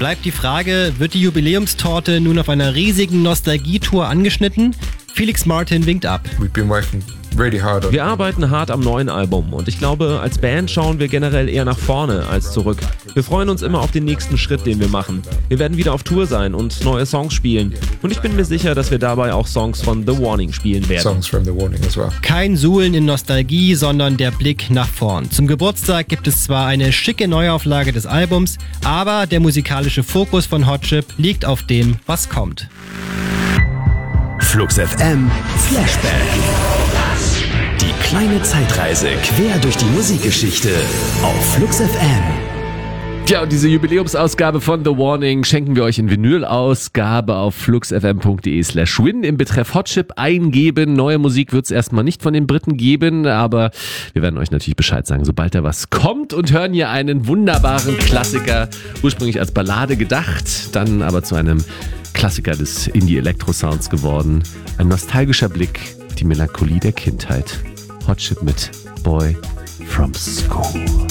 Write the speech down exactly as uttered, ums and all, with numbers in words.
Bleibt die Frage, wird die Jubiläumstorte nun auf einer riesigen Nostalgietour angeschnitten? Felix Martin winkt ab. We've been working really hard on. Wir arbeiten hart am neuen Album und ich glaube, als Band schauen wir generell eher nach vorne als zurück. Wir freuen uns immer auf den nächsten Schritt, den wir machen. Wir werden wieder auf Tour sein und neue Songs spielen. Und ich bin mir sicher, dass wir dabei auch Songs von The Warning spielen werden. Songs from The Warning as well. Kein Suhlen in Nostalgie, sondern der Blick nach vorn. Zum Geburtstag gibt es zwar eine schicke Neuauflage des Albums, aber der musikalische Fokus von Hot Chip liegt auf dem, was kommt. Flux F M Flashback. Die kleine Zeitreise quer durch die Musikgeschichte auf Flux F M. Tja, und diese Jubiläumsausgabe von The Warning schenken wir euch in Vinyl-Ausgabe auf fluxfm.de slash win. Im Betreff Hot Chip eingeben. Neue Musik wird es erstmal nicht von den Briten geben, aber wir werden euch natürlich Bescheid sagen, sobald da was kommt, und hören hier einen wunderbaren Klassiker, ursprünglich als Ballade gedacht, dann aber zu einem Klassiker des Indie-Elektro-Sounds geworden. Ein nostalgischer Blick, die Melancholie der Kindheit. Hot Chip mit Boy from School.